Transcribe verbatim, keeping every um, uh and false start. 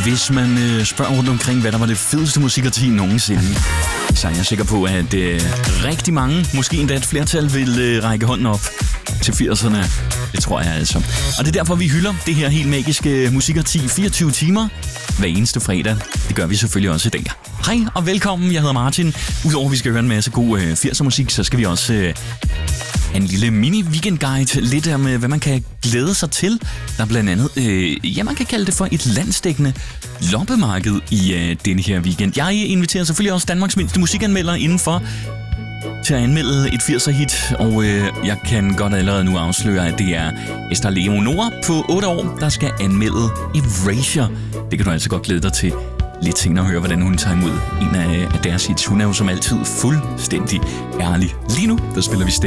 Hvis man øh, spørger rundt omkring, hvad der var det fedeste musikarti nogensinde, så er jeg sikker på, at øh, rigtig mange, måske endda et flertal, vil øh, række hånden op til firserne. Det tror jeg altså. Og det er derfor, vi hylder det her helt magiske musikarti fireogtyve timer hver eneste fredag. Det gør vi selvfølgelig også i dag. Hej og velkommen, jeg hedder Martin. Udover at vi skal høre en masse god øh, firser musik, så skal vi også øh, have en lille mini-weekend-guide. Lidt om, øh, hvad man kan glæde sig til. Der er blandt andet, øh, ja, man kan kalde det for et landsdækkende loppemarked i øh, denne her weekend. Jeg inviterer selvfølgelig også Danmarks mindste musikanmelder indenfor til at anmelde et firser-hit, og øh, jeg kan godt allerede nu afsløre, at det er Esther Leonora på otte år, der skal anmelde Erasure. Det kan du altså godt glæde dig til lidt senere at høre, hvordan hun tager imod en af, af deres hits. Hun er jo som altid fuldstændig ærlig. Lige nu, der spiller vi